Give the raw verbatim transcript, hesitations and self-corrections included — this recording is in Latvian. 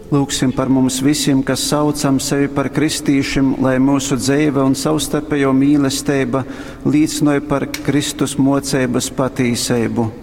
Lūgsim par mums visiem, kas saucam sevi par kristīšiem, lai mūsu dzīve un savstarpējo mīlestība līdzinoja par Kristus mocības patīsību.